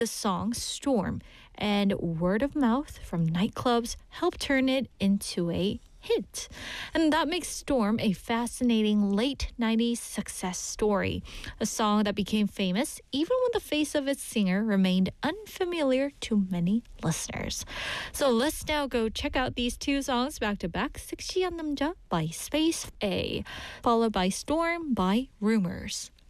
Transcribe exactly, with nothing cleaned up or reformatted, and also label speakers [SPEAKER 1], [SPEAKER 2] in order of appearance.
[SPEAKER 1] the song Storm, and word of mouth from nightclubs helped turn it into a hit. And that makes Storm a fascinating late nineties success story. A song that became famous even when the face of its singer remained unfamiliar to many listeners. So let's now go check out these two songs back to back. 섹시한 남자 by Space A, followed by Storm by Rumors.